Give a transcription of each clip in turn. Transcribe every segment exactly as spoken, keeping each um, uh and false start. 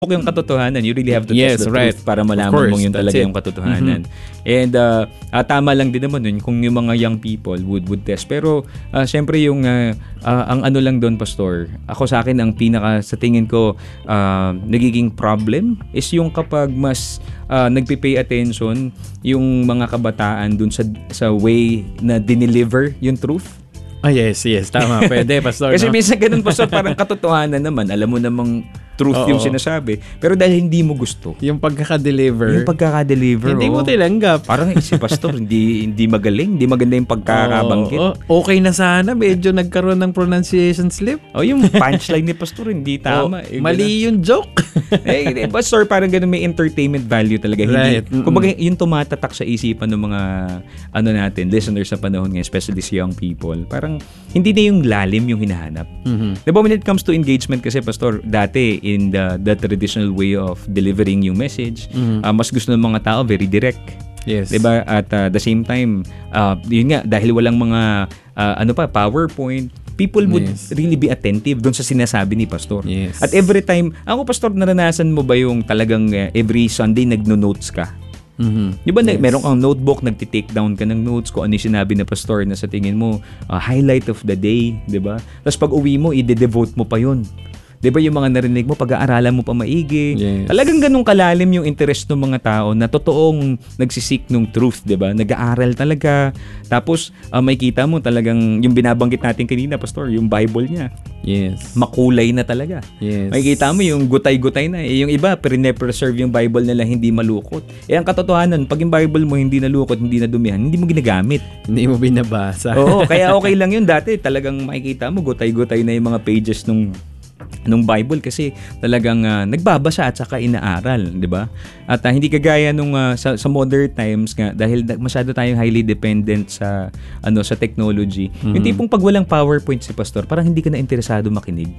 yung katotohanan, you really have to Yes, test the right. truth para Of malaman course, mong yun that's talaga it. yung katotohanan. And uh, ah, tama lang din naman yun kung yung mga young people would would test. Pero uh, syempre yung uh, uh, ang ano lang doon, Pastor, ako sa akin ang pinaka sa tingin ko uh, nagiging problem is yung kapag mas uh, nagpe-pay attention yung mga kabataan doon sa sa way na dineliver yung truth. Ah, yes, yes. Tama. Pwede, Pastor. Kasi no? minsan ganun, Pastor, parang katotohanan naman. Alam mo namang truth Oo. yung sinasabi. Pero dahil hindi mo gusto, Yung pagkaka-deliver. yung pagkaka-deliver, Hindi mo oh. tilanggap. Parang eh, si Pastor, hindi hindi magaling, hindi maganda yung pagkakabanggit. Oo, oo. Okay na sana. Medyo nagkaroon ng pronunciation slip. Oh, yung punchline ni Pastor, hindi tama. Oo, Eh, mali yung joke. eh, eh, Pastor, parang ganun may entertainment value talaga. Right. Hindi, kumbaga, yung tumatatak sa isipan ng mga ano natin, listeners sa panahon ngayon, especially sa young people, parang hindi na yung lalim yung hinahanap. Mhm. Diba when it comes to engagement kasi, Pastor, dati in the, the traditional way of delivering yung message, Mhm. uh, mas gusto ng mga tao very direct. Yes. Diba? At uh, the same time, uh, yun nga, dahil walang mga uh, ano pa, PowerPoint, people would Yes. really be attentive doon sa sinasabi ni Pastor. Yes. At every time, ako, Pastor, naranasan mo ba yung talagang uh, every Sunday nagno-notes ka? Mhm. Di ba, na, Yes. meron kang notebook, nagtitake down ka ng notes kung ano yung sinabi na pastor na sa tingin mo, uh, highlight of the day, di ba? Tapos pag uwi mo, i-devote mo pa yun. Di ba yung mga narinig mo, pag-aaralan mo pa maigi. Yes. Talagang ganun kalalim yung interest ng mga tao na totoong nagsisik ng truth, di ba? Nag-aaral talaga. Tapos, uh, may kita mo talagang yung binabanggit natin kanina, Pastor, yung Bible niya. Yes. Makulay na talaga. Yes. May kita mo yung gutay-gutay na. Eh, yung iba, pre-preserve yung Bible nila hindi malukot. Eh, ang katotohanan, pag yung Bible mo hindi nalukot, hindi na dumihan, hindi mo ginagamit. Hindi mo binabasa. Oo, kaya okay lang yun. Dati talagang makikita mo, gutay-gutay na yung mga pages nung nung Bible kasi talagang uh, nagbabasa at saka inaaral, di ba? At uh, hindi kagaya nung uh, sa, sa modern times nga dahil masyado tayong highly dependent sa ano sa technology. Mm-hmm. Yung tipong pag walang PowerPoint si Pastor, parang hindi ka na interesado makinig.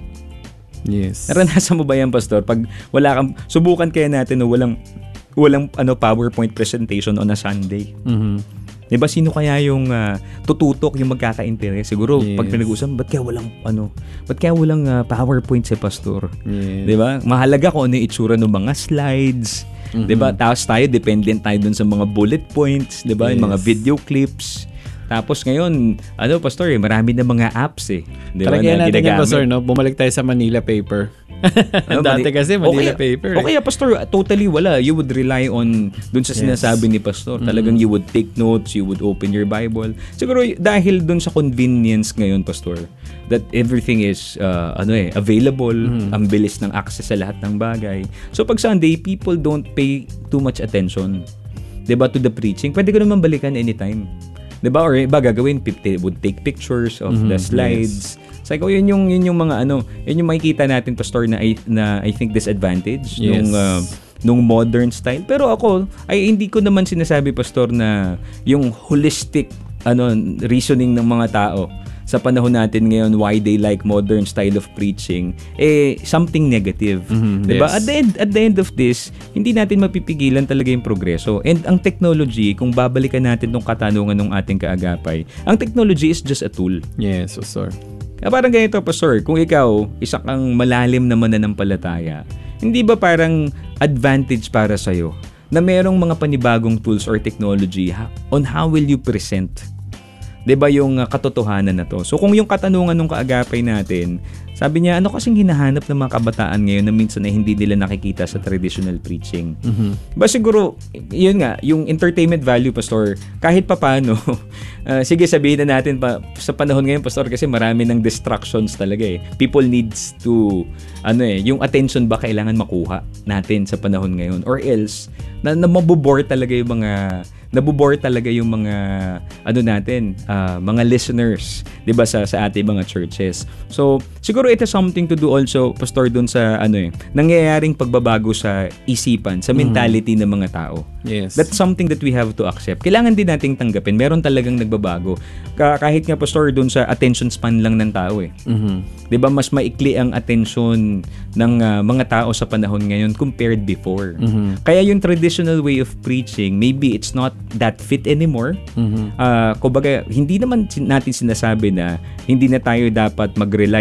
Yes. Naranasan mo ba yan, Pastor? Pag wala kang subukan kaya natin no walang walang ano PowerPoint presentation on a Sunday. Mhm. Diba sino kaya yung uh, tututok yung magkaka-interes? Siguro Yes. pag pinag-usapan, ba't kaya walang ano, ba't kaya walang uh, PowerPoint si Pastor? Yes. Diba? Mahalaga kung ano yung itsura ng mga slides. Mhm. Diba? Tapos tayo, dependent tayo dun sa mga bullet points. Diba? Yung mga Yes. video clips. Tapos ngayon, ano Pastor, eh, marami na mga apps eh. Diba? Try Na natin yan, ginagamit. Pastor, no? Bumalik tayo sa Manila paper. Ano, Dati mali- kasi Manila okay, paper. Okay, Pastor, totally wala. You would rely on dun sa Yes. sinasabi ni Pastor. Talagang you would take notes, you would open your Bible. Siguro dahil dun sa convenience ngayon, Pastor, that everything is uh, ano eh, available, ang bilis ng access sa lahat ng bagay. So pag Sunday, people don't pay too much attention, 'di ba, to the preaching. Pwede ko naman balikan anytime. 'Di ba? Or iba gagawin, they would take pictures of the slides. So, yun yung yun yung mga ano, yun yung makikita natin, Pastor, na I, na I think disadvantage Yes. nung uh, nung modern style. Pero ako ay hindi ko naman sinasabi, Pastor, na yung holistic ano reasoning ng mga tao sa panahon natin ngayon why they like modern style of preaching eh something negative. Mhm, 'Di ba? yes. At the end at the end of this, hindi natin mapipigilan talaga yung progreso. And ang technology, kung babalikan natin tong katanungan ng ating kaagapay, ang technology is just a tool. Yes, Pastor. Kaya parang ganito, Pastor, kung ikaw, isa kang malalim na mananampalataya, hindi ba parang advantage para sa'yo na merong mga panibagong tools or technology ha, on how will you present? 'Di ba yung uh, katotohanan na to? So kung yung katanungan ng kaagapay natin, sabi niya, ano kasing hinahanap ng mga kabataan ngayon na minsan ay hindi nila nakikita sa traditional preaching? Mhm. Ba siguro, yun nga, yung entertainment value, Pastor, kahit papano, uh, sige sabihin na natin pa, sa panahon ngayon, Pastor, kasi marami ng distractions talaga eh. People needs to, ano eh, yung attention ba kailangan makuha natin sa panahon ngayon? Or else, na, na mabubore talaga yung mga, nabubore talaga yung mga, ano natin, uh, mga listeners, di ba, sa, sa ating mga churches. So, siguro it has something to do also, Pastor, dun sa, ano eh, nangyayaring pagbabago sa isipan, sa mentality ng mga tao. Yes. That's something that we have to accept. Kailangan din nating tanggapin. Meron talagang nagbabago. Ka- kahit nga, Pastor, dun sa attention span lang ng tao eh. Mhm. 'Di ba, mas maikli ang attention ng uh, mga tao sa panahon ngayon compared before. Mhm. Kaya yung traditional way of preaching, maybe it's not that fit anymore. Mhm. Ah, kumbaga, hindi naman sin- natin sinasabi na hindi na tayo dapat mag-rely dun sa traditional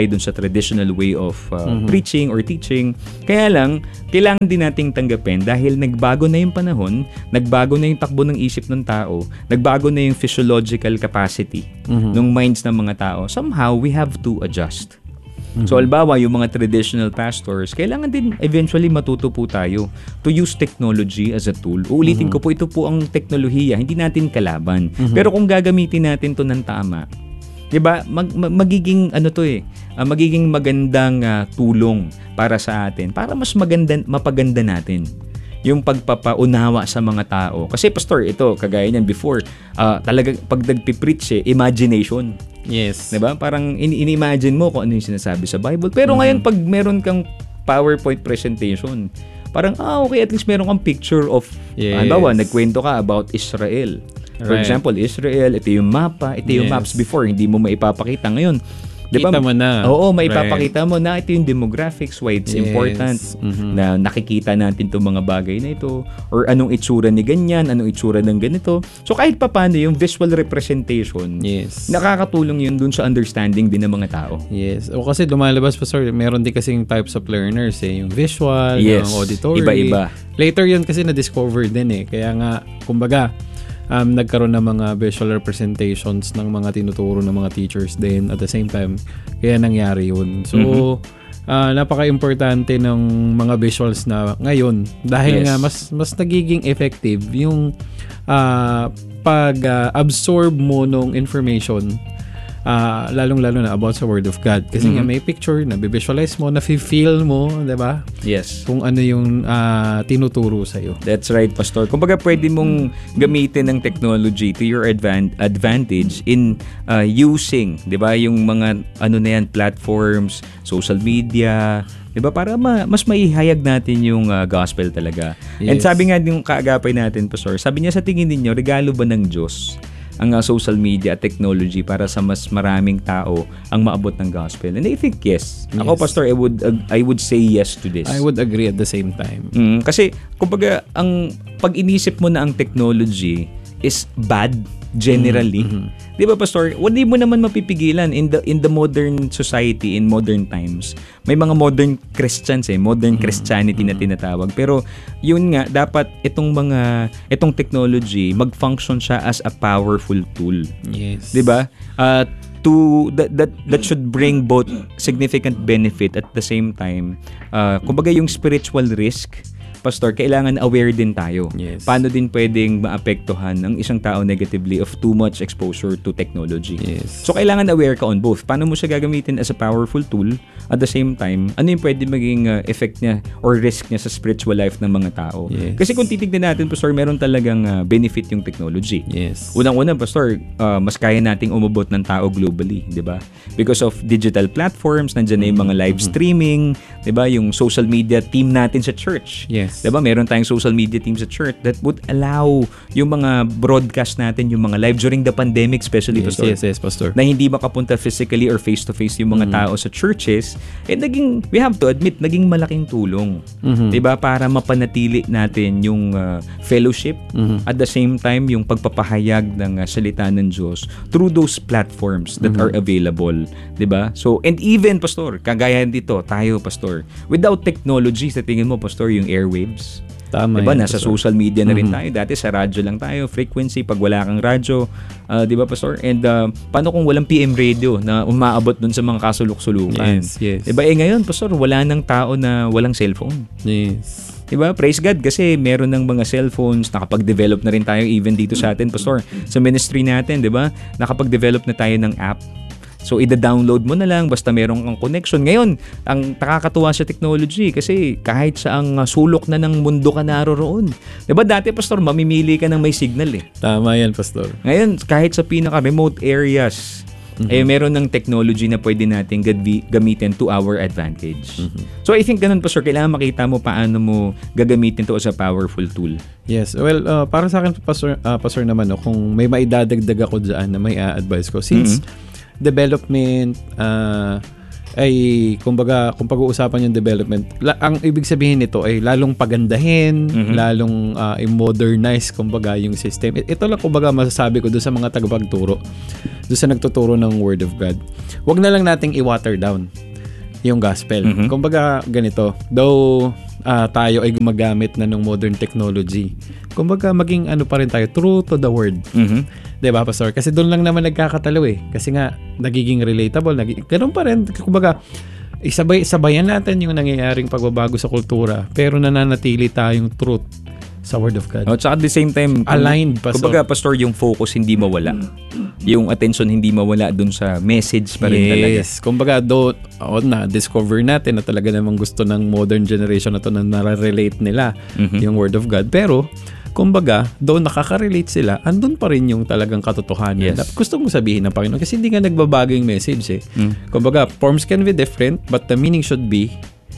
traditional way of uh, Mhm. preaching or teaching. Kaya lang, kailangan din nating tanggapin dahil nagbago na yung panahon, nagbago na yung takbo ng isip ng tao, nagbago na yung physiological capacity Mhm. ng minds ng mga tao. Somehow, we have to adjust. Mhm. So, albawa, yung mga traditional pastors, kailangan din eventually matuto po tayo to use technology as a tool. Uulitin ko po, ito po ang teknolohiya, hindi natin kalaban. Mhm. Pero kung gagamitin natin to ng tama, 'di ba? Mag, mag- magiging ano to eh, ah, magiging magandang ah, tulong para sa atin, para mas maganda mapaganda natin yung pagpapaunawa sa mga tao. Kasi pastor, ito kagaya niyan before, ah, talaga pag nagpi-preach eh, imagination. Yes. 'Di ba? Parang in- in-imagine mo kung ano yung sinasabi sa Bible. Pero ngayon pag meron kang PowerPoint presentation, parang ah okay, at least meron kang picture of Yes. halimbawa, nagkwento ka about Israel. For Right. example, Israel, ito yung mapa, ito yung Yes. maps before, hindi mo maipapakita ngayon. Diba? Kita mo na. Oo, Right. maipapakita mo na ito yung demographics, why it's Yes. important Mhm. na nakikita natin itong mga bagay na ito or anong itsura ni ganyan, anong itsura ng ganito. So kahit papano yung visual representation, Yes. nakakatulong yun dun sa understanding din ng mga tao. Yes. O kasi lumalabas pa, sir, meron din kasing types of learners eh. Yung visual, Yes. yung auditory. Iba-iba. Later yun kasi na-discover din eh. Kaya nga, kumbaga, um, nagkaroon ng mga visual representations ng mga tinuturo ng mga teachers din at the same time. Kaya nangyari yun. So, Mhm. ah, napaka-importante ng mga visuals na ngayon dahil Yes. nga mas mas nagiging effective yung ah, pag-absorb mo ng information, ah, lalong-lalo na about sa Word of God. Kasi Mhm. nga may picture, na-visualize mo, na-feel mo, di ba? Yes. Kung ano yung ah, tinuturo sa'yo. That's right, Pastor. Kumbaga, pwede mong gamitin ng technology to your advan- advantage in uh, using, 'di ba, yung mga ano na yan, platforms, social media, 'di ba, para ma- mas maihayag natin yung uh, gospel talaga. And Yes. sabi nga yung kaagapay natin, Pastor, sabi niya, sa tingin ninyo, regalo ba ng Diyos ang uh, social media at technology para sa mas maraming tao ang maabot ng gospel? And I think yes. Ako, Yes. Pastor, I would uh, I would say yes to this. I would agree at the same time. Mm, kasi kumbaga ang pag inisip mo na ang technology is bad generally. Mhm. 'Di ba, Pastor? Hindi mo naman mapipigilan in the in the modern society, in modern times. May mga modern Christians eh, modern Christianity na tinatawag. Pero yun nga, dapat itong mga itong technology mag-function siya as a powerful tool. Yes. 'Di ba? Uh, to that that that should bring both significant benefit at the same time. Uh, kumbaga yung spiritual risk, Pastor, kailangan aware din tayo. Yes. Paano din pwedeng maapektuhan ang isang tao negatively of too much exposure to technology. Yes. So, kailangan aware ka on both. Paano mo siya gagamitin as a powerful tool, at the same time, ano yung pwede maging uh, effect niya or risk niya sa spiritual life ng mga tao. Yes. Kasi kung titignan natin, Pastor, meron talagang uh, benefit yung technology. Yes. Unang-una, Pastor, uh, mas kaya nating umabot ng tao globally, di ba? Because of digital platforms, nandiyan na yung mga live streaming, di ba? Yung social media team natin sa church. Yes. Di ba? Meron tayong social media team sa church that would allow yung mga broadcast natin, yung mga live during the pandemic, especially, Yes, Pastor, yes, yes, Pastor. na hindi makapunta physically or face-to-face yung mga tao sa churches, eh naging, we have to admit, naging malaking tulong. Mhm. 'Di ba? Para mapanatili natin yung uh, fellowship, Mhm. at the same time yung pagpapahayag ng uh, salita ng Diyos through those platforms that are available, 'di ba? So, and even, Pastor, kagaya dito, tayo, Pastor, without technology, sa tingin mo, Pastor, yung airwaves, Tama diba, yan, nasa Pastor. social media na rin Mhm. tayo. Dati sa radyo lang tayo, frequency, pag wala kang radyo, uh, di ba, Pastor? And uh, paano kung walang P M radio na umaabot dun sa mga kasuluk-sulukan? Yes, yes. Diba, eh ngayon, Pastor, wala nang tao na walang cellphone. Yes. Diba? Praise God kasi meron ng mga cellphones, nakapag-develop na rin tayo even dito sa atin, Pastor. Sa ministry natin, diba? Nakapag-develop na tayo ng app. So, ida-download mo na lang basta meron kang connection. Ngayon, ang nakakatuwa sa technology kasi kahit sa ang uh, sulok na ng mundo ka naroroon. Diba dati, Pastor, mamimili ka ng may signal eh. Tama yan, Pastor. Ngayon, kahit sa pinaka-remote areas, eh meron ng technology na pwede natin gadvi- gamitin to our advantage. So, I think ganun, Pastor, kailangan makita mo paano mo gagamitin to as a powerful tool. Yes. Well, uh, para sa akin, Pastor, uh, Pastor naman, no, kung may maidadagdag ako dyan na may a-advise ko, since development, uh, ay kumbaga kung pag-uusapan yung development, la, ang ibig sabihin nito ay lalong pagandahin, Mhm. lalong uh, i-modernize kumbaga yung system. I- Ito lang kumbaga masasabi ko doon sa mga tagapagturo, doon sa nagtuturo ng Word of God. Huwag na lang nating i-water down. yung gospel. Mhm. Kumbaga, ganito, though ah, tayo ay gumagamit na ng modern technology, kumbaga maging ano pa rin tayo, true to the word. Mhm. 'Di ba, Pastor? Kasi doon lang naman nagkakatalo eh. Kasi nga, nagiging relatable. Naging, ganun pa rin. Kumbaga, isabay-sabayan natin yung nangyayaring pagbabago sa kultura, pero nananatili tayong truth sa Word of God. Oh, tsaka at the same time, Aligned, Pastor. Kumbaga, Pastor, yung focus hindi mawala. Yung attention hindi mawala dun sa message pa rin talaga. Yes. Kumbaga, do, oh, na-discover natin na talaga namang gusto ng modern generation na to na nare-relate nila Mhm. yung Word of God. Pero, kumbaga, doon nakaka-relate sila, andun pa rin yung talagang katotohanan. Yes. Gusto kong sabihin ng Panginoon kasi hindi nga nagbabago yung message eh. Mm. Kumbaga, forms can be different but the meaning should be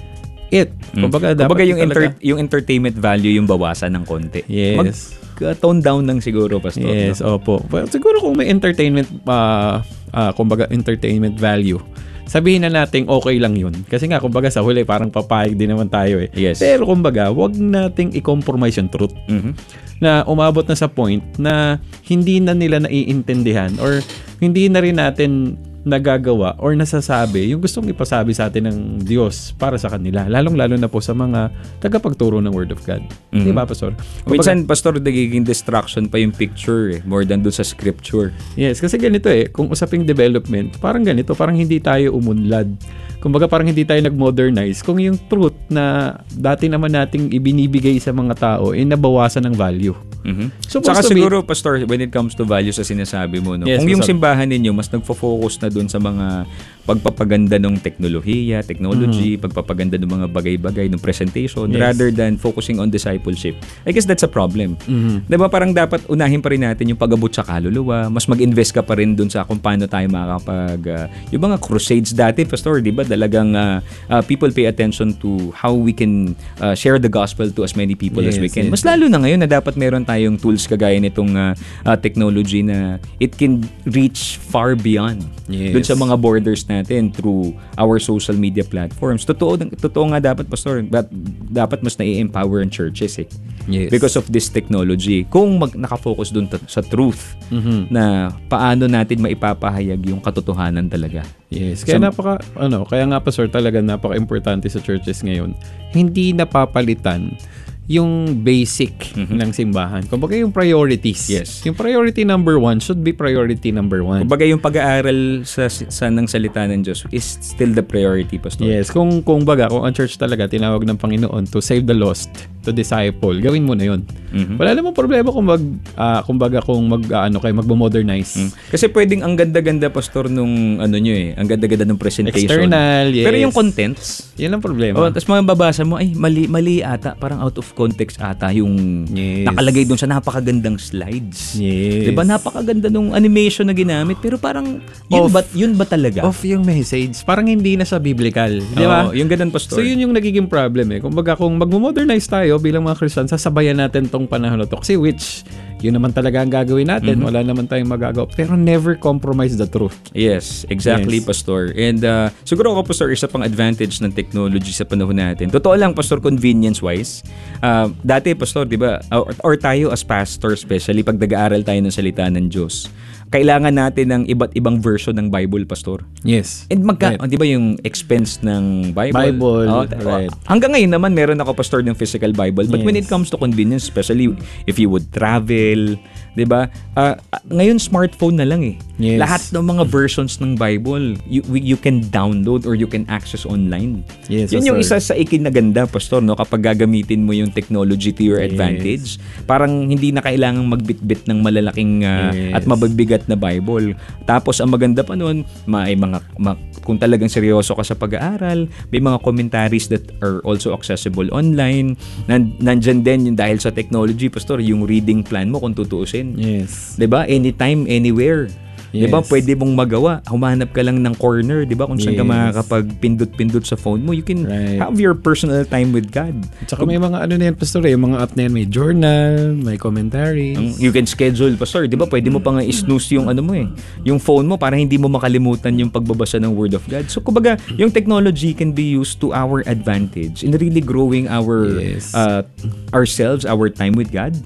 it. Mm. Kumbaga, dapat Kumbaga yung, talaga- enter- yung entertainment value yung bawasan ng konti. Yes. Mag-tone down lang siguro, Pastor. Yes, no? opo. Well, siguro kung may entertainment, uh, uh, kumbaga entertainment value, sabihin na natin okay lang yun. Kasi nga, kumbaga sa huli, parang papayag din naman tayo eh. Yes. Pero kumbaga, wag nating i-compromise yung truth. Mhm. Na umabot na sa point na hindi na nila naiintindihan or hindi na rin natin nagagawa or nasasabi yung gustong ipasabi sa atin ng Diyos para sa kanila. Lalong-lalo na po sa mga tagapagturo ng Word of God. Mhm. Di ba, Pastor? Kumbaga- Minsan, Pastor, nagiging distraction pa yung picture eh, more than doon sa scripture. Yes, kasi ganito eh, kung usaping development, parang ganito, parang hindi tayo umunlad. Kumbaga parang hindi tayo nag-modernize. Kung yung truth na dati naman nating ibinibigay sa mga tao, eh nabawasan ng value. Mhm. So, Saka supposed to be- siguro, Pastor, when it comes to values sa sinasabi mo, no? Yes, kung yung Pastor. simbahan ninyo, mas nagfo-focus na doon sa mga pagpapaganda ng teknolohiya, technology, pagpapaganda ng mga bagay-bagay, ng presentation, Yes. rather than focusing on discipleship. I guess that's a problem. Mhm. Diba parang dapat unahin pa rin natin yung pag-abot sa kaluluwa, mas mag-invest ka pa rin doon sa kung paano tayo makakapag, uh, yung mga crusades dati, Pastor, di ba, talagang uh, uh, people pay attention to how we can uh, share the gospel to as many people as we Yes, can. yes, Mas lalo na ngayon na dapat meron tayong tools kagaya nitong uh, uh, technology na it can reach far beyond Yes. doon sa mga borders natin through our social media platforms. Totoo, totoo nga dapat, Pastor, but dapat mas nai-empower ang churches eh. Yes. Because of this technology. Kung mag, nakafocus doon ta- sa truth Mhm. na paano natin maipapahayag yung katotohanan talaga. Yes. Kaya So- napaka, ano, kaya nga, Pastor, talaga napaka-importante sa churches ngayon. Hindi napapalitan yung basic Mhm. ng simbahan. Kumbaga yung priorities. Yes. Yung priority number one should be priority number one. Kumbaga yung pag-aaral sa, sa ng salita ng Diyos is still the priority, Pastor. Yes, kung kung baga, kung ang church talaga tinawag ng Panginoon to save the lost, to disciple, gawin mo na 'yon. Mhm. Wala namang problema kung mag ah, kung baga kung mag ah, ano kayo magmo-modernize. Mm. Kasi pwedeng ang ganda-ganda, Pastor, nung ano nyo eh, ang ganda-ganda ng presentation. External, yes. Pero yung contents, 'Yan ang problema. oh, tapos mababasa mo, ay, mali, mali ata, parang out of context ata yung Yes. nakalagay doon sa napakagandang slides. Yes. Diba? Napakaganda nung animation na ginamit, pero parang, yun, Off. ba, yun ba talaga? Off yung message. Parang hindi na sa biblical, di ba? Oo, yung ganun, Pastor. So yun yung nagiging problem eh. Kung baga kung magmo-modernize tayo bilang mga Christian, sasabayan natin tong panahon na to. Kasi which, yun naman talaga ang gagawin natin. Mhm. Wala naman tayong magagawa. Pero never compromise the truth. Yes, exactly, Yes. Pastor. And uh, siguro ako, Pastor, isa pang advantage ng technology sa panahon natin. Totoo lang, Pastor, convenience-wise. Uh, dati, Pastor, di ba, or, or tayo as pastor, especially pag nag-aaral tayo ng salita ng Diyos, kailangan natin ng iba't ibang version ng Bible, Pastor. Yes. And magka, Right. oh, di ba yung expense ng Bible? Bible, Oh, right. Hanggang ngayon naman, meron ako, Pastor, ng physical Bible. But when it Yes. comes to convenience, especially if you would travel, di ba? Ah, ah, ngayon, smartphone na lang eh. Yes. Lahat ng mga versions ng Bible, you, we- you can download or you can access online. Yes, Yun yung Pastor. isa sa ikinaganda, Pastor, no? Kapag gagamitin mo yung technology to your Yes. advantage, parang hindi na kailangang magbitbit ng malalaking ah, Yes. at mabibigat na Bible. Tapos, ang maganda pa nun, may mga, ma- kung talagang seryoso ka sa pag-aaral, may mga commentaries that are also accessible online. Nan, nandyan din yung dahil sa technology, Pastor, yung reading plan mo kung tutuusin. Yes. 'Di ba? Anytime, anywhere. 'Di ba? Yes. Pwede mong magawa. Humanap ka lang ng corner, 'di ba? Kung saan ka Yes. makakapag-pindot-pindot sa phone mo, you can Right. have your personal time with God. At saka may mga ano na yan, Pastor, eh, yung mga app na yan, may journal, may commentaries. Ang- You can schedule, Pastor. 'Di ba? Pwede mo pa nga i-snooze yung ano mo eh. Yung phone mo para hindi mo makalimutan yung pagbabasa ng Word of God. So, kumbaga, yung technology can be used to our advantage in really growing our Yes. uh, ourselves, our time with God.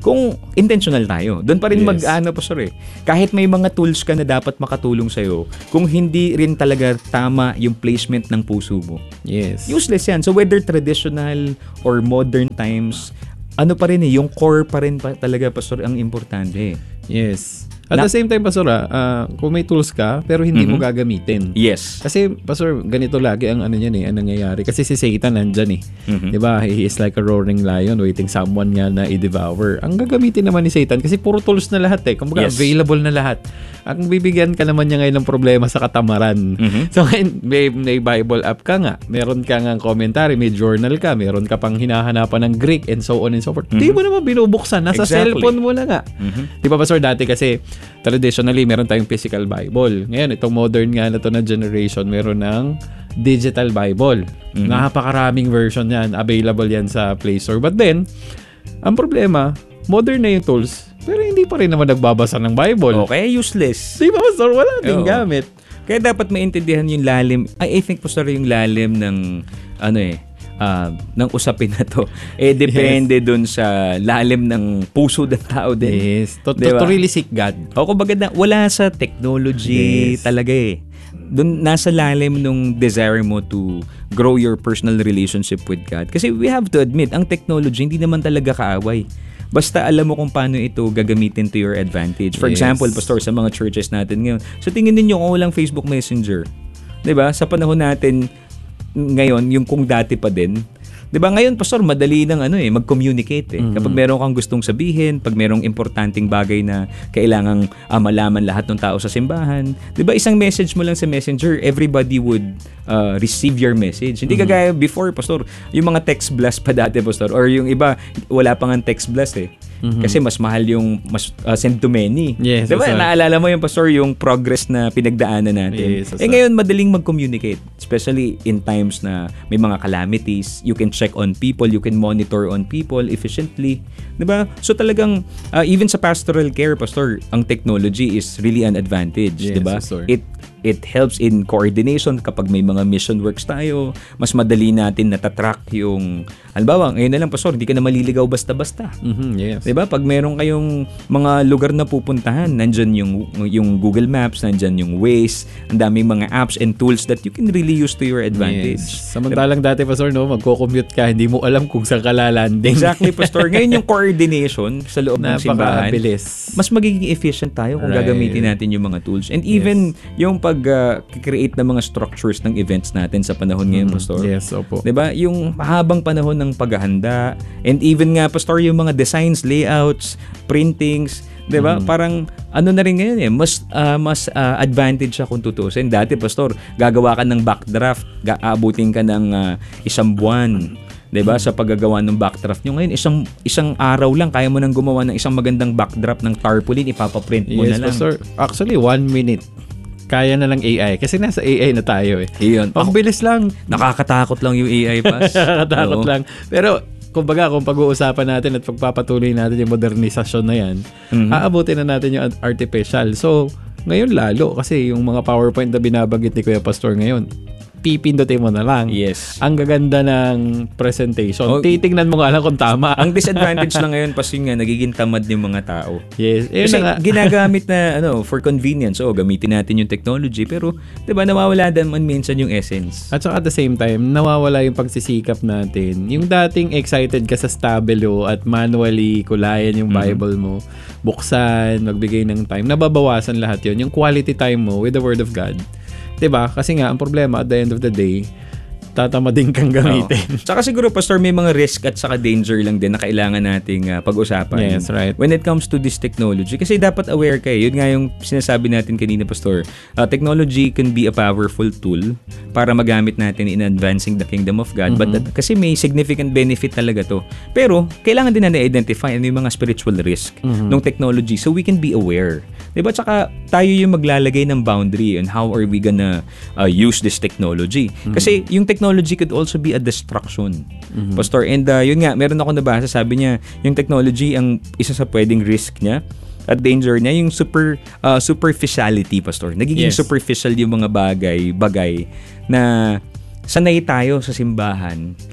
kung intentional tayo. Doon pa rin Yes. mag-ano, Pastor eh. Kahit may mga tools ka na dapat makatulong sa'yo, kung hindi rin talaga tama yung placement ng puso mo, Yes. useless yan. So whether traditional or modern times, ano pa rin eh, yung core pa rin pa talaga, Pastor, ang importante. Yes. At Na- the same time, Pastor, ah, ah, kung may tools ka, pero hindi mo Mhm. gagamitin. Yes. Kasi, Pastor, ganito lagi ang ano niyan eh, ang nangyayari. Kasi si Satan nandyan eh. Mhm. Di ba? He is like a roaring lion waiting someone nga na i-devour. Ang gagamitin naman ni Satan, kasi puro tools na lahat eh. Kumbaga, Yes. available na lahat. Ang bibigyan ka naman niya ngayon ng problema sa katamaran. Mhm. So, ngayon, may, may Bible app ka nga. Meron ka nga commentary, may journal ka, meron ka pang hinahanapan ng Greek and so on and so forth. Di mo naman binubuksan. Nasa Exactly. cellphone mo na nga. Mhm. Di ba, Pastor, dati kasi traditionally, meron tayong physical Bible. Ngayon, itong modern nga na to na generation, meron ng digital Bible. Mhm. Napakaraming version yan. Available yan sa Play Store. But then, ang problema, modern na yung tools, pero hindi pa rin naman nagbabasa ng Bible. Okay, useless. Di ba, Pastor? Wala din Oo. gamit. Kaya dapat maintindihan yung lalim. I, I think, Pastor, yung lalim ng, ano eh, ah, ng usapin na to. Eh, depende dun sa lalim ng puso ng tao din. Yes. To, to, Diba? to really seek God. O kumbaga na, wala sa technology Yes. talaga eh. Doon nasa lalim nung desire mo to grow your personal relationship with God. Kasi we have to admit, ang technology hindi naman talaga kaaway. Basta alam mo kung paano ito gagamitin to your advantage. For Yes. example, Pastor, sa mga churches natin ngayon, so tingin ninyo kung walang Facebook Messenger. 'Di ba? Sa panahon natin ngayon, yung kung dati pa din, 'di ba? Ngayon, Pastor, madali nang ano eh, mag-communicate eh. Mhm. Kapag meron kang gustong sabihin, pag merong importanteng bagay na kailangang ah, malaman lahat ng tao sa simbahan, 'di ba? Isang message mo lang sa Messenger, everybody would uh, receive your message. Hindi kagaya before, Pastor, yung mga text blast pa dati, Pastor, or yung iba wala pa nga text blast eh. Kasi mas mahal yung mas uh, send to many. Yes, diba? that's right. Naalala mo yung, Pastor, yung progress na pinagdaanan natin. Yes, that's eh ngayon, madaling mag-communicate. Especially in times na may mga calamities. You can check on people. You can monitor on people efficiently. Diba? So talagang, uh, even sa pastoral care, Pastor, ang technology is really an advantage. Yes, diba? Pastor. It It helps in coordination kapag may mga mission works tayo. Mas madali natin natatrack yung, halimbawa, ngayon na lang, Pastor, hindi ka na maliligaw basta-basta. Mhm, yes. 'Di ba? Pag meron kayong mga lugar na pupuntahan, nandiyan yung yung Google Maps, nandiyan yung Waze, ang daming mga apps and tools that you can really use to your advantage. Yes. Samantalang dati, Pastor, no, magko-commute ka, hindi mo alam kung saan ka lalanding. Exactly, Pastor. Ngayon yung coordination sa loob ng simbahan, Napakabilis. mas magiging efficient tayo kung Right. gagamitin natin yung mga tools. And even yung pag-create ng mga structures ng events natin sa panahon ngayon, Mhm. Pastor. Yes, opo. 'Di ba? Yung mahabang panahon ng paghahanda and even nga, Pastor, yung mga designs, layouts, printings, 'di ba? Mhm. Parang ano na rin ngayon eh, mas ah, mas ah, advantage siya kung tutusin. Dati, Pastor, gagawa ka ng backdraft, aabutin ka ng ah, isang buwan. 'Di ba? Sa paggagawa ng backdraft nyo ngayon, isang isang araw lang kaya mo nang gumawa ng isang magandang backdraft ng tarpaulin, ipapaprint mo Yes, na lang. Pastor. Actually, one minute. Kaya na lang A I. Kasi nasa A I na tayo eh. Iyon. Ang Ako, bilis lang. nakakatakot lang yung A I, Pas. Nakakatakot Oo. lang. Pero, kumbaga, kung pag-uusapan natin at pagpapatuloy natin yung modernisasyon na yan, Mhm. aabutin na natin yung artificial. So, ngayon lalo. Kasi yung mga PowerPoint na binabanggit ni Kuya Pastor ngayon, pipindutin mo na lang. Yes. Ang gaganda ng presentation. Oh. Titingnan mo nga lang kung tama. Ang disadvantage lang ngayon, Pas, yun nga, nagiging tamad yung mga tao. Yes. Yun Kasi na nga. ginagamit na ano for convenience. Oh, gamitin natin yung technology. Pero, di ba, nawawala naman minsan yung essence. At saka at the same time, nawawala yung pagsisikap natin. Yung dating excited ka sa stabilo at manually kulayan yung Bible mo, buksan, magbigay ng time, nababawasan lahat yun. Yung quality time mo with the Word of God. Diba? Kasi nga, ang problema at the end of the day, tatamadin kang gamitin. Oo. Tsaka siguro, Pastor, may mga risk at saka danger lang din na kailangan nating uh, pag-usapan. Yes, right. When it comes to this technology. Kasi dapat aware kayo. Yun nga yung sinasabi natin kanina, Pastor. Uh, technology can be a powerful tool para magamit natin in advancing the kingdom of God. Mm-hmm. But that, kasi may significant benefit talaga to. Pero, kailangan din na na-identify ano yung mga spiritual risk Mm-hmm. ng technology so we can be aware. Diba? Tsaka tayo yung maglalagay ng boundary on how are we gonna uh, use this technology. Mm-hmm. Kasi yung technology could also be a distraction. Mm-hmm. Pastor, and uh, yun nga, meron ako nabasa, sabi niya, yung technology, ang isa sa pwedeng risk niya at danger niya, yung super uh, superficiality, Pastor. Nagiging Yes. superficial yung mga bagay, bagay na sanay tayo sa simbahan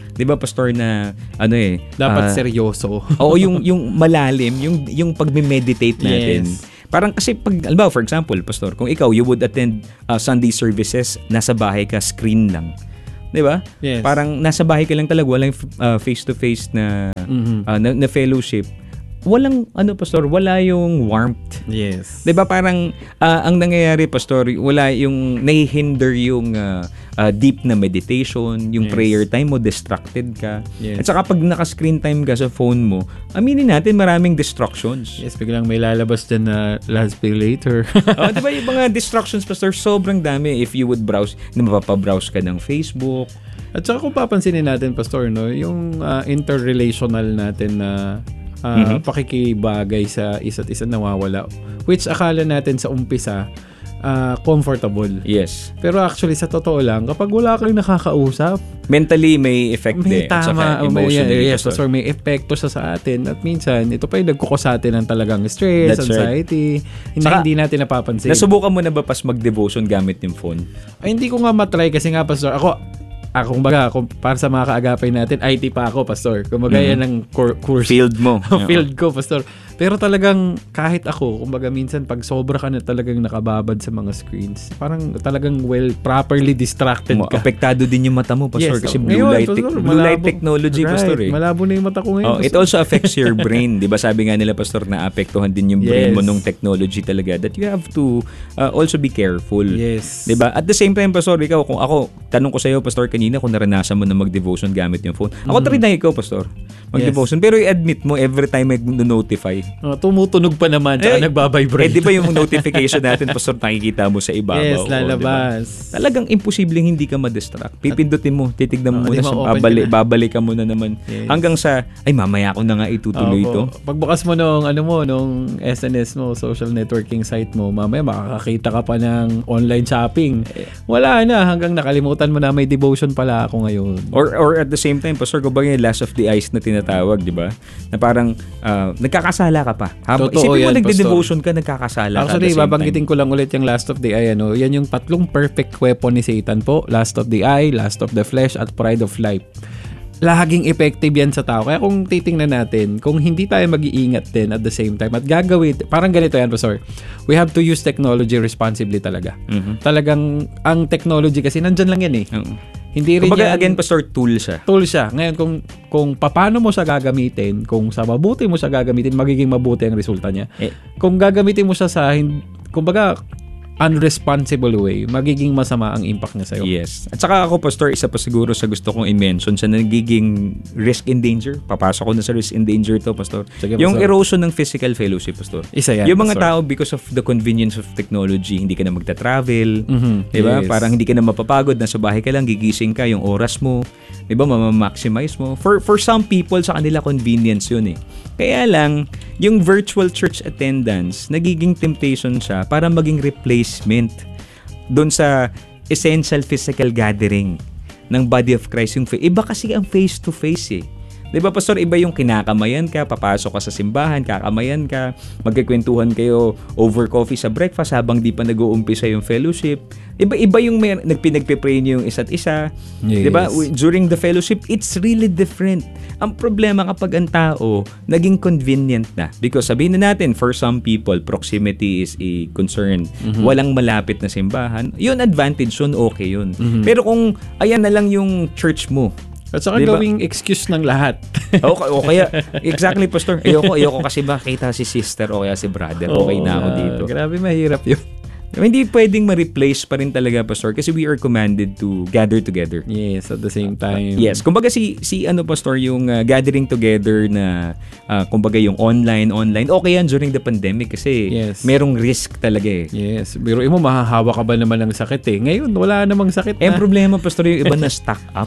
'di ba pastor na ano eh dapat uh, seryoso. Oo, yung yung malalim, yung yung pagme-meditate natin. Yes. Parang kasi pag alam for example, pastor, kung ikaw you would attend uh, Sunday services, nasa bahay ka, screen lang. 'Di ba? Yes. Parang nasa bahay ka lang talaga, walang uh, face-to-face na, mm-hmm. uh, na na fellowship. Walang ano pastor, wala yung warmth. Yes. 'Di ba parang uh, ang nangyayari pastor, wala yung nahihinder yung uh, uh, deep na meditation, yung yes. prayer time mo, distracted ka. Yes. At saka pag naka-screen time ka sa phone mo, aminin natin maraming distractions. Yes, biglang may lalabas din na last pay later. Oh, 'di ba yung mga distractions pastor, sobrang dami if you would browse, na mapapabrowse ka ng Facebook. At saka kung papansinin natin pastor, no, yung uh, interrelational natin na Uh, mm-hmm. pakikibagay sa isa't isa nawawala, which akala natin sa umpisa uh, comfortable. Yes. Pero actually sa totoo lang, kapag wala kang nakakausap, mentally may effect may din. Tama, Emotionally. May, yes, so may epekto sa sa atin at minsan ito pa yung nagkukos sa atin ng talagang stress, That's anxiety, right. hindi, Saka, hindi natin napapansin. Nasubukan mo na ba pas mag-devotion gamit yung phone? Ay, hindi ko nga matry kasi nga pastor, ako Ako, kumbaga, kung para sa mga kaagapay natin, I T pa ako, pastor. Kumbaga, mm-hmm. yan ang cor- course. Field mo. Field ko, pastor. Pero talagang, kahit ako, kumbaga, minsan, pag sobra ka na talagang nakababad sa mga screens, parang talagang, well, properly distracted mo, ka. Apektado din yung mata mo, pastor, yes, kasi oh, blue, ngayon, light, pastor, te- blue malabo, light technology, right, pastor. Eh. Malabo na yung mata ko ngayon. Oh, it also affects your brain. Di ba sabi nga nila, pastor, na apektuhan din yung brain yes. mo nung technology talaga, that you have to uh, also be careful. Yes. Di ba? At the same time, pastor, ikaw, kung ako, tanong ko sa iyo, pastor, kanina, kung naranasan mo na mag-devotion gamit yung phone. Ako, mm-hmm. trinay ko, pastor, mag-devotion. Yes. Pero i-admit mo, every time may notify. Oh, tumutunog pa naman, tsaka eh, nagbabibrate. Eh, di ba yung notification natin, pastor, nakikita mo sa ibabaw? Yes, lalabas. Oh, diba? Talagang imposibleng hindi ka ma-distract. Pipindutin mo, titignan mo oh, muna, diba, babalik, babalik ka muna naman. Yes. Hanggang sa, ay, mamaya ko na nga itutuloy oh, ito. Pagbukas mo nung, ano mo, nung S N S mo, social networking site mo, mamaya makakakita ka pa ng online shopping. Wala na, hanggang nakalimutan mo na may devotion pala ako ngayon. Or or at the same time, pastor, kumbaga yung last of the eyes na tinatawag, di ba? Na parang uh, nagkakasala ka pa. Habang, Totoo isipin mo, yan, nagde-devotion ka, nagkakasala Actually, ka. Actually, babanggitin ko lang ulit yung last of the eye. Ano? Yan yung tatlong perfect weapon ni Satan po. Last of the eye, last of the flesh, at pride of life. Laging effective yan sa tao. Kaya kung titingnan natin, kung hindi tayo mag-iingat din at the same time at gagawin, parang ganito yan, Pastor. We have to use technology responsibly talaga. Mm-hmm. Talagang, ang technology kasi nandyan lang yan eh. Mm-hmm. Hindi rin kumbaga, yan, again, Pastor, tool siya. Tool siya. Ngayon, kung, kung paano mo siya gagamitin, kung sa mabuti mo siya gagamitin, magiging mabuti ang resulta niya. Eh. Kung gagamitin mo siya sa, kumbaga, unresponsible way, magiging masama ang impact niya sa'yo. Yes. At saka ako, Pastor, isa pa siguro sa gusto kong i-mention sa nagiging risk in danger. Papasok ko na sa risk in danger to, Pastor. Sige, yung Pastor. Erosion ng physical fellowship, Pastor. Isa yan, yung mga Pastor. tao, because of the convenience of technology, hindi ka na magta-travel. Mm-hmm. Diba? Yes. Parang hindi ka na mapapagod. Nasa bahay ka lang, gigising ka, yung oras mo. Diba? Mamamaximize mo. For, for some people, sa kanila convenience yun eh. Kaya lang, yung virtual church attendance, nagiging temptation siya para maging replacement doon sa essential physical gathering ng body of Christ. Yung iba kasi ang face-to-face eh. Diba, Pastor, iba yung kinakamayan ka, papasok ka sa simbahan, kakamayan ka, magkikwentuhan kayo over coffee sa breakfast habang di pa nag-uumpisa yung fellowship. Iba-iba yung may, nagpinagpipray niyo yung isa't isa. Yes. Diba? During the fellowship, it's really different. Ang problema kapag ang tao naging convenient na. Because sabihin na natin, for some people, proximity is a concern. Mm-hmm. Walang malapit na simbahan. Yun, advantage yun, okay yun. Mm-hmm. Pero kung ayan na lang yung church mo, at saka diba? Gawing excuse ng lahat. o, o kaya, exactly, Pastor. Ayoko, ayoko kasi makita si sister o kaya si brother. Okay oh, na ako dito. Grabe, mahirap yun. Hindi pwedeng ma-replace pa rin talaga, Pastor, kasi we are commanded to gather together. Yes, at the same time. Uh, yes, kumbaga si, si ano, Pastor, yung uh, gathering together na, uh, kumbaga yung online, online, okay yan during the pandemic kasi yes. merong risk talaga eh. Yes, pero mo, mahahawa ka ba naman ng sakit eh. Ngayon, wala namang sakit na. Eh, problema, Pastor, yung iba na stock up.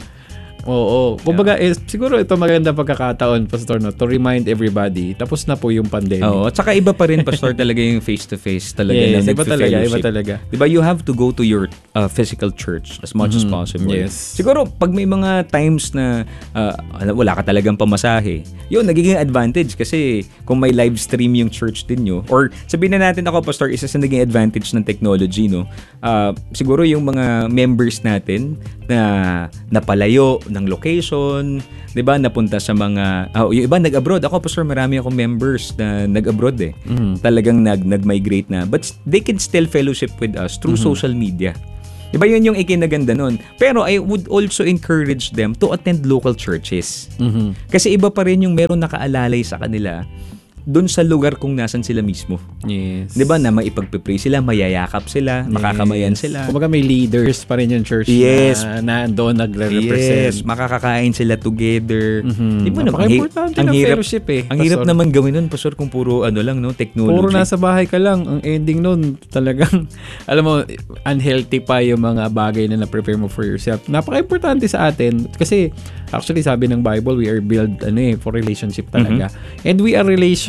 Oo. Kumbaga, yeah. eh, siguro ito maganda pagkakataon, Pastor, no, to remind everybody, tapos na po yung pandemic. Oo. At saka iba pa rin, Pastor, talaga yung face-to-face talaga. Yes, na iba talaga, iba talaga. Diba, you have to go to your uh, physical church as much mm-hmm. as possible. Yes. Siguro, pag may mga times na uh, wala ka talagang pamasahe, yun, nagiging advantage kasi kung may live stream yung church din nyo, or sabihin na natin ako, Pastor, isa sa naging advantage ng technology, no? Uh, siguro yung mga members natin na napalayo, ng location, 'di ba? Napunta sa mga oh, yung iba nag-abroad. Ako, pastor, marami akong members na nag-abroad eh. Mm-hmm. Talagang nag nag-migrate na. But they can still fellowship with us through mm-hmm. social media. Diba yun yung ikinaganda nun? Pero I would also encourage them to attend local churches. Mm-hmm. Kasi iba pa rin yung meron nakaalalay sa kanila doon sa lugar kung nasan sila mismo. Yes. 'Di ba na maipagpe-pray sila, mayayakap sila, yes. makakamayan sila. Kumbaga may leaders pa rin yung church yes. na, na doon nagre-represent. Yes, makakakain sila together. Mm-hmm. Di ba na napaka-importante ng fellowship eh. Ang hirap naman gawin nun, pastor, kung puro ano lang no, technology. Puro nasa bahay ka lang. Ang ending nun talagang alam mo unhealthy pa yung mga bagay na na-prepare mo for yourself. Napaka-importante sa atin kasi actually sabi ng Bible, we are built ano eh, for relationship talaga. Mm-hmm. And we are relation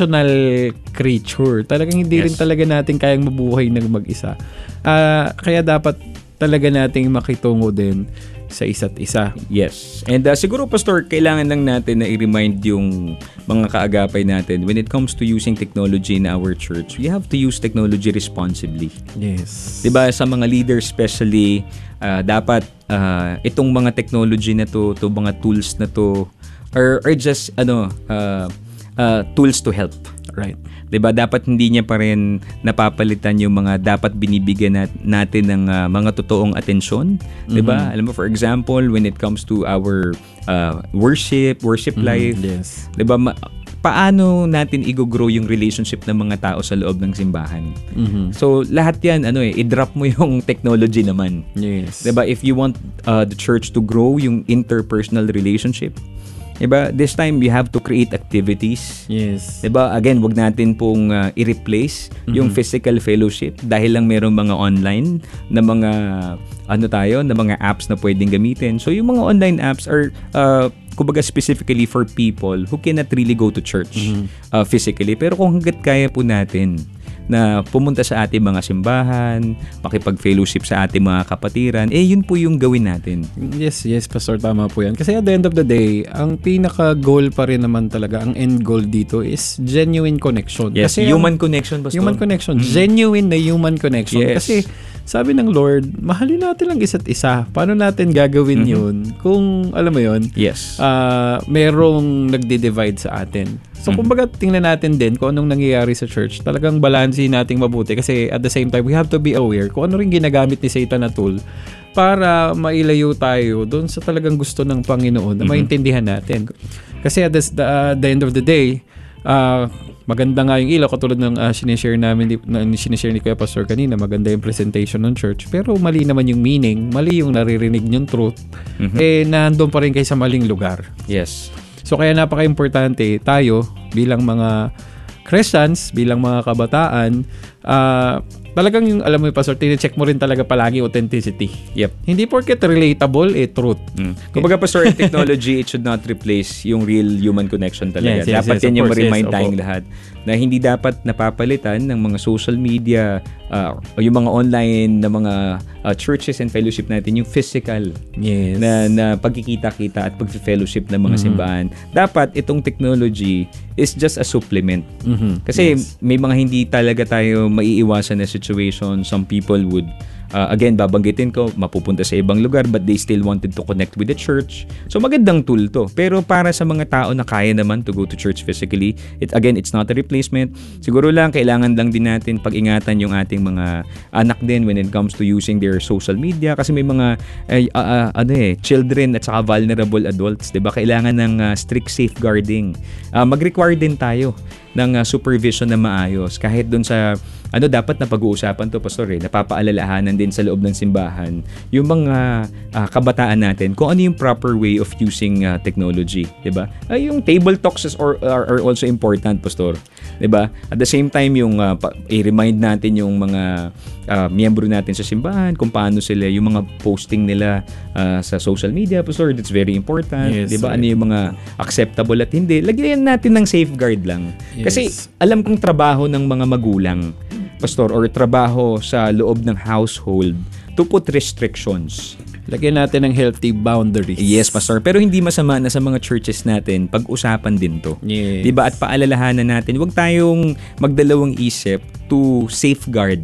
creature. Talagang hindi yes. rin talaga natin kayang mabuhay ng mag-isa. Uh, kaya dapat talaga nating makitungo din sa isa't isa. Yes. And uh, siguro, pastor, kailangan lang natin na i-remind yung mga kaagapay natin when it comes to using technology in our church, we have to use technology responsibly. Yes. Diba? Sa mga leaders especially, uh, dapat uh, itong mga technology na to, to mga tools na to, are, are just, ano, uh, Uh, tools to help. Right. 'Di ba? Dapat hindi niya pa rin napapalitan yung mga dapat binibigyan nat- natin ng uh, mga totoong atensyon, 'di ba? Mm-hmm. Alam mo, for example, when it comes to our uh, worship, worship mm-hmm. life, yes. 'di ba? Ma- paano natin i-grow yung relationship ng mga tao sa loob ng simbahan? Mm-hmm. So, lahat 'yan ano eh, i-drop mo yung technology naman. Yes. 'Di ba? If you want uh, the church to grow yung interpersonal relationship, diba? This time, we have to create activities. Yes. Diba? Again, wag natin pong uh, i-replace mm-hmm. yung physical fellowship dahil lang merong mga online na mga ano tayo, na mga apps na pwedeng gamitin. So, yung mga online apps are uh, kumbaga specifically for people who cannot really go to church mm-hmm. uh, physically. Pero kung hanggat kaya po natin na pumunta sa ating mga simbahan, makipag-fellowship sa ating mga kapatiran, eh yun po yung gawin natin. Yes, yes, Pastor, tama po yan. Kasi at the end of the day, ang pinaka-goal pa rin naman talaga, ang end goal dito is genuine connection. Yes, kasi human ang, connection, Pastor. Human connection. Mm-hmm. Genuine na human connection. Yes. Kasi sabi ng Lord, mahalin natin lang isa't isa. Paano natin gagawin mm-hmm. yun kung, alam mo yun, yes. uh, merong nagde-divide sa atin. So, mm-hmm. kumbaga, tingnan natin din kung anong nangyayari sa church. Talagang balansin nating mabuti kasi at the same time, we have to be aware kung ano rin ginagamit ni Satan na tool para mailayo tayo doon sa talagang gusto ng Panginoon na mm-hmm. maintindihan natin. Kasi at the, uh, the end of the day, uh, maganda nga yung ilaw katulad ng uh, sinishare namin na sinishare ni Kuya Pastor kanina, maganda yung presentation ng church pero mali naman yung meaning, mali yung naririnig yung truth, mm-hmm. eh nandoon pa rin kayo sa maling lugar. Yes. So kaya napaka-importante tayo bilang mga Christians, bilang mga kabataan, uh, talagang yung, alam mo yung Pastor, tine-check mo rin talaga palagi authenticity. Yep. Hindi porket relatable, eh, truth. Mm. Kumbaga, Pastor, technology, it should not replace yung real human connection talaga. Yes, yes, dapat yes, yan yung course, ma-remind yes, tayong lahat na hindi dapat napapalitan ng mga social media uh, o yung mga online na mga uh, churches and fellowship natin, yung physical yes. na, na pagkikita-kita at pag-fellowship ng mga mm-hmm. simbahan. Dapat itong technology is just a supplement. Mm-hmm. Kasi yes. may mga hindi talaga tayo maiiwasan na situation. Some people would Uh, again, babanggitin ko, mapupunta sa ibang lugar but they still wanted to connect with the church. So, magandang tool to. Pero para sa mga tao na kaya naman to go to church physically, it, again, it's not a replacement. Siguro lang, kailangan lang din natin pag-ingatan yung ating mga anak din when it comes to using their social media. Kasi may mga eh, uh, uh, ano eh, children at saka vulnerable adults. Diba? Kailangan ng uh, strict safeguarding. Uh, mag-require din tayo ng uh, supervision na maayos. Kahit dun sa ano dapat na pag-uusapan to, Pastor, eh, napapaalalahanan din sa loob ng simbahan yung mga uh, kabataan natin kung ano yung proper way of using uh, technology, 'di ba? Ay, yung table talks is or, are, are also important, Pastor, 'di ba? At the same time, yung uh, pa, i-remind natin yung mga uh, miyembro natin sa simbahan kung paano sila yung mga posting nila uh, sa social media, Pastor, that's very important, yes, 'di ba? Right. Ano yung mga acceptable at hindi. Lagyan natin ng safeguard lang. Yes. Kasi alam kong trabaho ng mga magulang, Pastor, or trabaho sa loob ng household to put restrictions. Lagyan natin ng healthy boundaries. Yes, Pastor. Pero hindi masama na sa mga churches natin pag-usapan din to. Yes. Diba? At paalalahanan natin, huwag tayong magdalawang isip to safeguard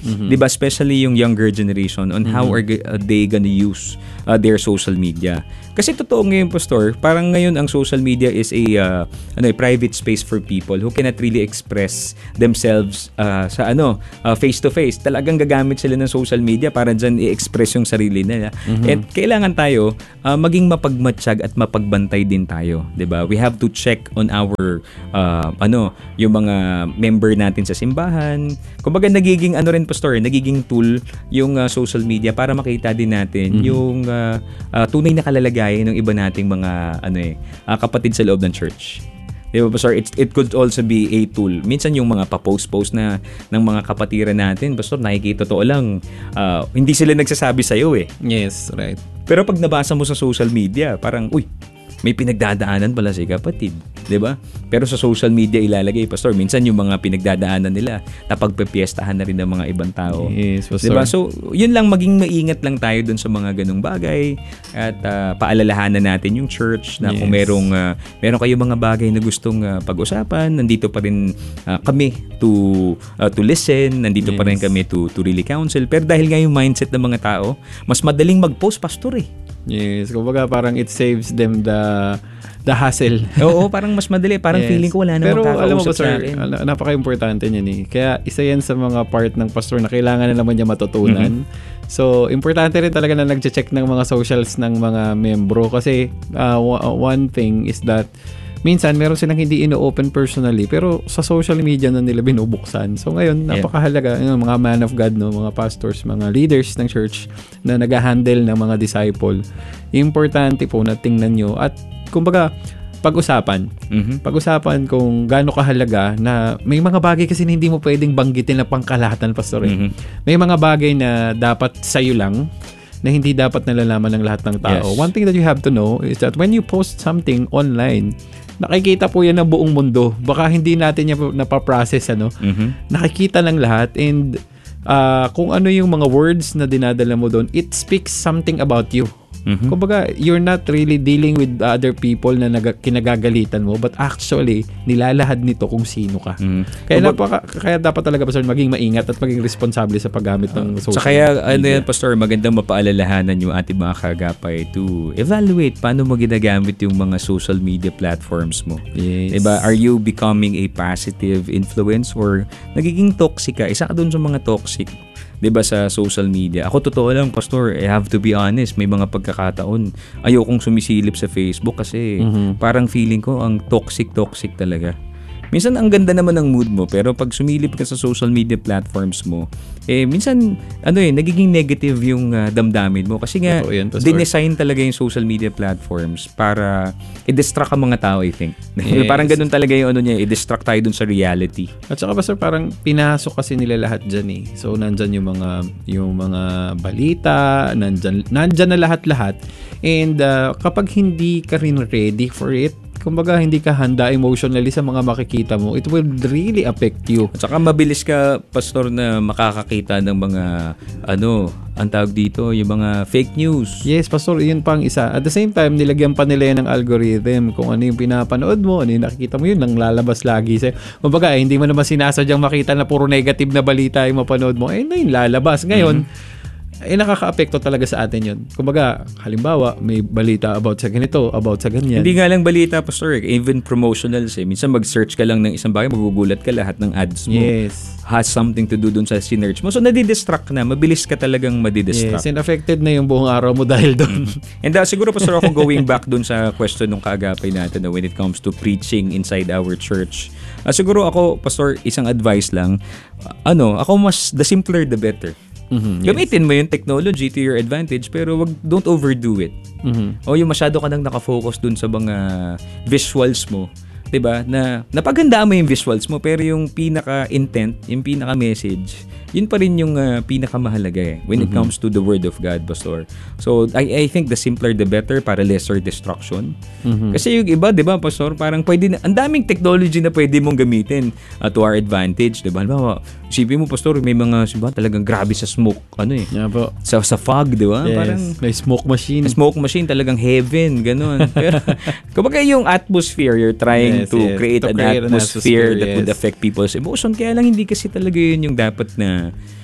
Mm-hmm. 'Di ba, especially yung younger generation on mm-hmm. how are g- uh, they gonna use uh, their social media. Kasi totoo ngayon, Pastor, parang ngayon ang social media is a uh, ano, a private space for people who cannot really express themselves uh, sa ano, uh, face to face. Talagang gagamit sila ng social media para diyan i-express yung sarili nila. Mm-hmm. At kailangan tayo uh, maging mapagmatsyag at mapagbantay din tayo, 'di ba? We have to check on our uh, ano, yung mga member natin sa simbahan. Kumbaga nagiging ano rin, Pastor, nagiging tool yung uh, social media para makita din natin mm-hmm. yung uh, uh, tunay na kalalagayan ng iba nating mga ano eh uh, kapatid sa loob ng church. Di ba, Pastor? It, it could also be a tool. Minsan yung mga pa-post-post na ng mga kapatiran natin, Pastor, nakikita totoo lang, uh, hindi sila nagsasabi sa'yo eh. Yes, right. Pero pag nabasa mo sa social media, parang, uy, may pinagdadaanan pala si kapatid. 'Di ba? Pero sa social media ilalagay, Pastor, minsan yung mga pinagdadaanan nila napagpepiestahan na rin ng mga ibang tao. Yes, Pastor. 'Di ba? So, yun lang, maging maingat lang tayo dun sa mga ganung bagay at uh, paalalahanan natin yung church na yes. kung merong uh, meron kayong mga bagay na gustong uh, pag-usapan, nandito pa rin uh, kami to uh, to listen, nandito yes. pa rin kami to to really counsel. Pero dahil nga yung mindset ng mga tao, mas madaling mag-post, Pastor eh. Yes, kumbaga parang it saves them the the hassle. Oo, parang mas madali. Parang yes. feeling ko wala namang kakausap alam mo ba, sa akin. Napaka-importante niyan eh. Kaya isa yan sa mga part ng pastor na kailangan na naman niya matutunan. Mm-hmm. So, importante rin talaga na nag-check ng mga socials ng mga membro. Kasi uh, one thing is that minsan meron silang hindi ino-open personally pero sa social media na nila binubuksan. So ngayon, napakahalaga yung mga man of God, no, mga pastors, mga leaders ng church na nag-handle ng mga disciple. Importante po na tingnan nyo at kumbaga pag-usapan. Mm-hmm. Pag-usapan kung gaano kahalaga na may mga bagay kasi na hindi mo pwedeng banggitin na pangkalahatan, Pastor. Mm-hmm. May mga bagay na dapat sa'yo lang na hindi dapat nalalaman ng lahat ng tao. Yes. One thing that you have to know is that when you post something online, nakikita po yan ng buong mundo. Baka hindi natin yan napaprocess, ano? Mm-hmm. Nakikita ng lahat and uh, kung ano yung mga words na dinadala mo doon, it speaks something about you. Mm-hmm. Kumbaga, you're not really dealing with other people na nag- kinagagalitan mo, but actually, nilalahad nito kung sino ka. Mm-hmm. Kaya, napaka, kaya dapat talaga, Pastor, maging maingat at maging responsable sa paggamit ng social so, kaya, media. Kaya, ano yan, Pastor, magandang mapaalalahanan yung ating mga kagapay to evaluate paano mo ginagamit yung mga social media platforms mo. Yes. Diba? Are you becoming a positive influence or nagiging toxic ka? Isa ka dun sa mga toxic, 'di ba, sa social media. Ako totoo lang, Pastor, I have to be honest, may mga pagkakataon ayokong sumisilip sa Facebook kasi mm-hmm. parang feeling ko ang toxic-toxic talaga. Minsan ang ganda naman ng mood mo, pero pag sumilip ka sa social media platforms mo, eh minsan ano eh nagiging negative yung uh, damdamin mo kasi nga yan, dinesign talaga yung social media platforms para i-distract ang mga tao, I think. Yes. Parang ganun talaga yung ano niya, i-distract tayo dun sa reality. At saka, Pastor, parang pinasok kasi nila lahat diyan eh. So nandyan yung mga yung mga balita, nandyan nandyan na lahat-lahat. And uh, kapag hindi ka rin ready for it, kumbaga hindi ka handa emotionally sa mga makikita mo, it will really affect you. At saka mabilis ka, Pastor, na makakakita ng mga ano, ang tawag dito, yung mga fake news. Yes, Pastor, yun pang isa. At the same time, nilagyan pa nila yan ng algorithm kung ano yung pinapanood mo, ano yung nakikita mo, yun lang lalabas lagi sa'yo. Kumbaga, eh, hindi mo naman sinasadyang makita na puro negative na balita yung mapanood mo, eh na yung lalabas. Ngayon, mm-hmm. eh nakaka-apekto talaga sa atin yun. Kumbaga, halimbawa, may balita about sa ganito, about sa ganyan. Hindi nga lang balita, Pastor, even promotionals eh. Minsan mag-search ka lang ng isang bagay, magugulat ka, lahat ng ads mo yes. has something to do dun sa sinerch mo. So, nadidistract na. Mabilis ka talagang madidistract. Yes, and affected na yung buong araw mo dahil dun. And uh, siguro, Pastor, ako going back dun sa question ng kaagapay natin na when it comes to preaching inside our church. Uh, siguro ako, Pastor, isang advice lang. Uh, ano, ako mas, the simpler the better. Mm-hmm, yes. Gamitin mo yung technology to your advantage pero wag don't overdo it. Mm-hmm. O yung masyado ka nang nakafocus dun sa mga visuals mo, 'di ba? Na napagandaan mo yung visuals mo pero yung pinaka-intent, yung pinaka-message, yun pa rin yung uh, pinakamahalaga eh when mm-hmm. it comes to the Word of God, Pastor. So, I I think the simpler the better para lesser destruction. Mm-hmm. Kasi yung iba, 'di ba, Pastor, parang pwede na, ang daming technology na pwede mong gamitin uh, to our advantage, 'di ba? Halimbawa, isipin mo, Pastor, may mga siba talagang grabe sa smoke, ano eh. Yeah, po. Sa sa fog, 'di ba? Yes. Parang may smoke machine. Smoke machine talagang heaven, ganun. Pero kumbaga yung atmosphere, you're trying yes, to yes. create to an create atmosphere, an atmosphere that yes. would affect people's emotion. Kaya lang hindi kasi talaga yun yung dapat na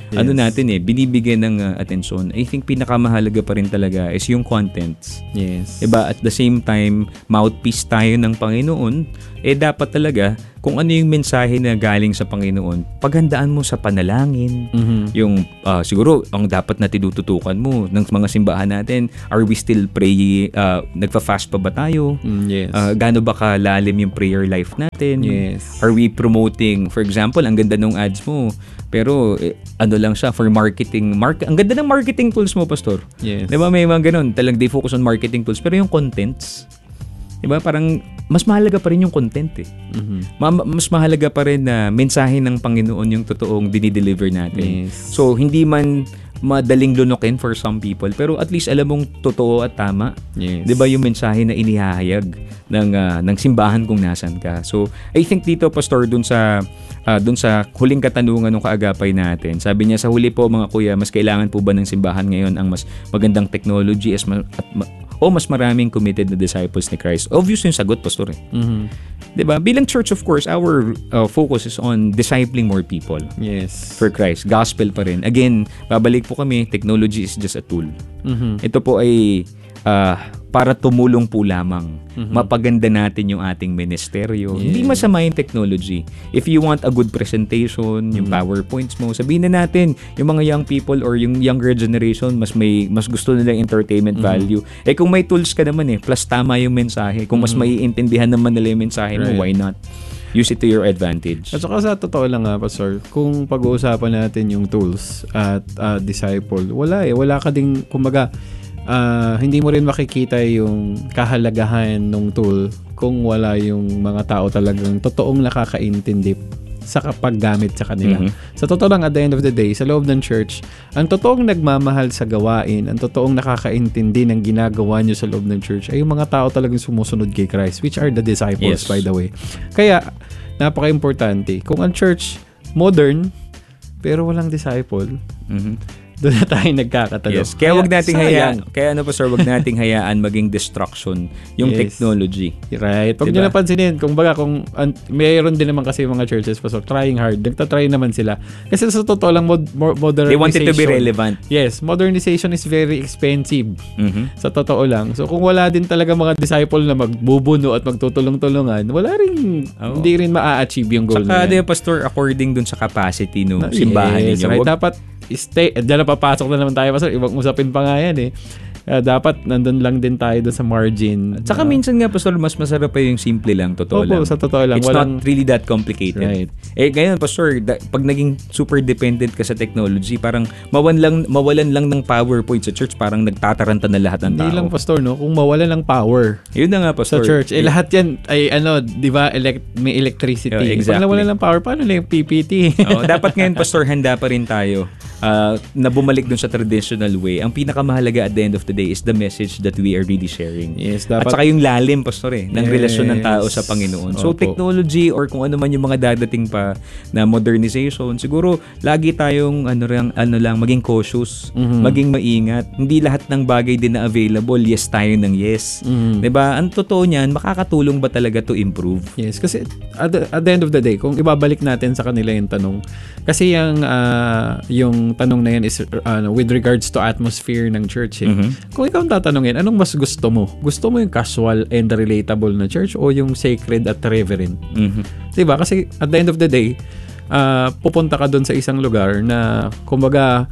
ano natin eh, binibigyan ng uh, atensyon. I think pinakamahalaga pa rin talaga is yung contents. Yes. Diba? At the same time, mouthpiece tayo ng Panginoon, eh dapat talaga, kung ano yung mensahe na galing sa Panginoon, paghandaan mo sa panalangin, Mm-hmm. yung uh, siguro, ang dapat na tinututukan mo ng mga simbahan natin, are we still pray, uh, nagfa-fast pa ba tayo? Mm, yes. Uh, gaano ba kalalim yung prayer life natin? Yes. Are we promoting, for example, ang ganda ng ads mo, pero eh, ano lang siya for marketing. Mark, ang ganda ng marketing tools mo, Pastor. Yes. Diba may mga ganun, talagang they focus on marketing tools, pero yung contents, diba parang mas mahalaga pa rin yung content eh. Mm-hmm. Ma- mas mahalaga pa rin na mensahe ng Panginoon yung totoong dinideliver natin. Yes. So, hindi man madaling lunukin for some people, pero at least alam mong totoo at tama. Yes. 'Di ba yung mensahe na inihahayag ng uh, ng simbahan kung nasan ka. So, I think dito, Pastor, dun sa uh, dun sa huling katanungan ng kaagapay natin. Sabi niya, sa huli po mga kuya, mas kailangan po ba ng simbahan ngayon ang mas magandang technology as ma- at ma- o mas maraming committed na disciples ni Christ? Obvious yung sagot, Pastor. Eh. Mm-hmm. 'Di ba? Bilang church, of course, our uh, focus is on discipling more people. Yes. For Christ. Gospel pa rin. Again, babalik po kami, technology is just a tool. Mm-hmm. Ito po ay uh, para tumulong po lamang. Mm-hmm. Mapaganda natin yung ating ministeryo. Yes. Hindi masama yung technology. If you want a good presentation, yung Mm-hmm. PowerPoints mo, sabihin na natin, yung mga young people or yung younger generation, mas may mas gusto nilang entertainment Mm-hmm. value. Eh kung may tools ka naman eh, plus tama yung mensahe, kung mas Mm-hmm. maiintindihan naman nila yung mensahe mo, Right. why not? Use it to your advantage. At saka sa totoo lang nga, Pastor, kung pag-uusapan natin yung tools at uh, disciple, wala eh. Wala ka ding, kumbaga, uh, hindi mo rin makikita yung kahalagahan ng tool kung wala yung mga tao talagang totoong nakakaintindi sa paggamit sa kanila. Mm-hmm. Sa totoo lang, at the end of the day, sa loob ng church, ang totoong nagmamahal sa gawain, ang totoong nakakaintindi ng ginagawa nyo sa loob ng church ay yung mga tao talagang sumusunod kay Christ, which are the disciples, Yes. by the way. Kaya, napaka-importante. Kung ang church, modern, pero walang disciple, Mhm. doon na tayo nagkakatalo. Yes. Kaya wag nating sayang. hayaan. Kaya ano po sir, wag nating hayaan maging distraction yung Yes. technology. Right. Pag Diba? nyo napansinin, kung baga, kung an, mayroon din naman kasi mga churches, pastor, trying hard. Nagtatry naman sila. Kasi sa totoo lang, mod, mo- modernization. They want it to be relevant. Yes. Modernization is very expensive. Mhm. Sa totoo lang. So, kung wala din talaga mga disciple na magbubuno at magtutulong-tulungan, wala rin, Oo. hindi rin ma-achieve yung goal Saka na yan. di, pastor, according dun sa capacity no Na- simbahan yes, ninyo. right. Wag- Dapat stay, eh, dyan na papasok na naman tayo, pastor. Ibang usapin pa nga yan eh. Kaya dapat nandun lang din tayo doon sa margin. At saka na- minsan nga, pastor, mas masarap pa yung simple lang, totoo Opo, lang. sa totoo lang. It's Walang- not really that complicated. Right. Eh, ngayon, pastor, da- pag naging super dependent ka sa technology, parang mawalan lang, mawalan lang ng PowerPoint sa church, parang nagtataranta na lahat ng Hindi tao. lang, pastor, no? Kung mawala ng power Yun na nga, sa pastor. church. Eh, lahat yan ay, ano, di ba, elect- may electricity. Oh, exactly. Pag nawala ng power, paano na yung P P T? Oh, dapat ngayon, pastor, handa pa rin tayo uh, na bumalik dun sa traditional way. Ang pinakamahalaga at the end of the day is the message that we are really sharing. Yes, At dapat. saka yung lalim, pastor, eh, ng Yes. relasyon ng tao sa Panginoon. So, Opo. technology or kung ano man yung mga dadating pa na modernization, siguro lagi tayong ano, lang, ano lang, maging cautious, Mhm. maging maingat. Hindi lahat ng bagay din na available, yes tayo ng yes. Mhm. 'Di ba? Ang totoo niyan, makakatulong ba talaga to improve? Yes, kasi at the, at the end of the day, kung ibabalik natin sa kanila yung tanong, kasi yung, ah, yung tanong na yan is uh, with regards to atmosphere ng church. Eh. Mhm. Kung ikaw ang tatanungin, anong mas gusto mo? Gusto mo yung casual and relatable na church o yung sacred at reverent? Mhm. Diba? Kasi at the end of the day, ah, pupunta ka doon sa isang lugar na, kumbaga,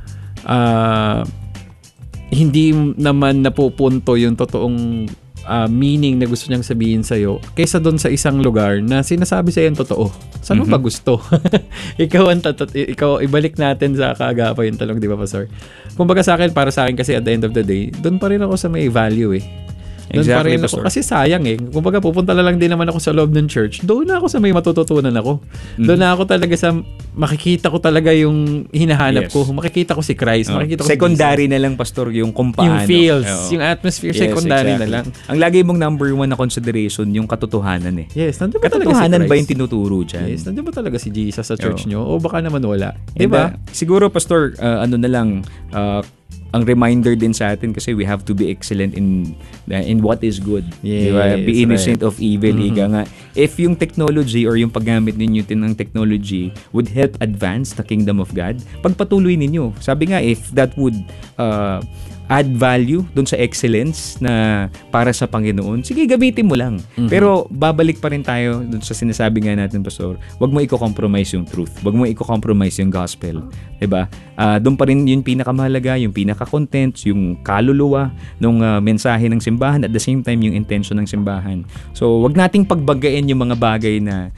ah, hindi naman napupunto yung totoong ah, meaning na gusto niyang sabihin sa'yo kaysa doon sa isang lugar na sinasabi sa'yo yung totoo. Saan mo Mhm. ba gusto? ikaw ang tatot- ikaw, ibalik natin sa kaagapay yung talong, di ba, Pastor? Kumbaga sa akin, para sa akin kasi at the end of the day, doon pa rin ako sa may value eh. Doon pa Exactly, rin ako. Pastor. Kasi sayang eh. Kumbaga pupunta na lang din naman ako sa loob ng church. Doon na ako sa may matututunan ako. Mhm. Doon na ako talaga sa makikita ko talaga yung hinahanap Yes. ko. Makikita ko si Christ. Oh. Makikita ko Secondary si na lang, pastor, yung kung Jesus. Yung paano. feels. Oo. Yung atmosphere. Yes, secondary exactly. na lang. Ang lagi mong number one na consideration, yung katotohanan eh. Yes. Nandiyan ba talaga si Katotohanan Christ? ba yung tinuturo dyan? Yes. Nandiyan ba talaga si Jesus sa church Oo. nyo? O baka naman wala. And, Diba? uh, siguro, pastor, uh, ano na lang, uh, ang reminder din sa atin kasi we have to be excellent in uh, in what is good. Yes, diba? Be innocent right. of evil. Mm-hmm. Ika nga. If yung technology or yung paggamit ninyo tin ng technology would help advance the kingdom of God, pagpatuloy ninyo. Sabi nga, if that would uh, add value doon sa excellence na para sa Panginoon, sige, gamitin mo lang. Mm-hmm. Pero babalik pa rin tayo doon sa sinasabi nga natin, Pastor, wag mo i-compromise yung truth. Wag mo i-compromise yung gospel. Diba? Uh, doon pa rin yung pinakamahalaga, yung pinaka-content, yung kaluluwa ng uh, mensahe ng simbahan, at the same time yung intention ng simbahan. So, wag nating pagbagain yung mga bagay na